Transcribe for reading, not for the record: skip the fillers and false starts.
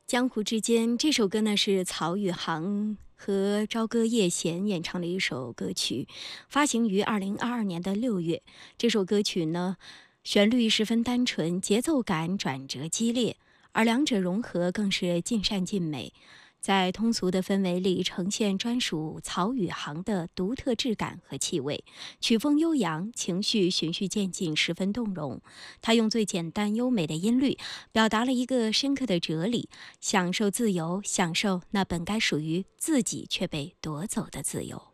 江湖之间这首歌呢是曹宇航和朝歌叶弦演唱的一首歌曲，发行于2022年的6月。这首歌曲呢，旋律十分单纯，节奏感转折激烈，而两者融合更是尽善尽美。在通俗的氛围里呈现专属曹宇航的独特质感和气味，曲风悠扬，情绪循序渐进，十分动容。他用最简单优美的音律，表达了一个深刻的哲理：享受自由，享受那本该属于自己却被夺走的自由。